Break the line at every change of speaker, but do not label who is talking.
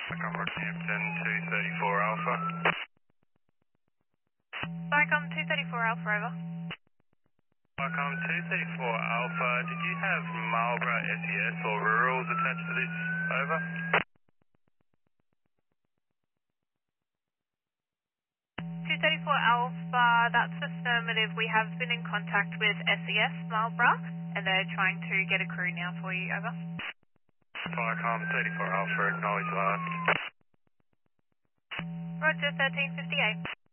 Rockhampton 234 Alpha.
Vicom 234 Alpha, over.
Vicom 234 Alpha, did you have Marlborough SES or rurals attached to this? Over.
234 Alpha, that's affirmative. We have been in contact with SES Marlborough, and they're trying to get a crew now for you, over.
Vicom 34 Alpha, acknowledge last.
Roger, 1358.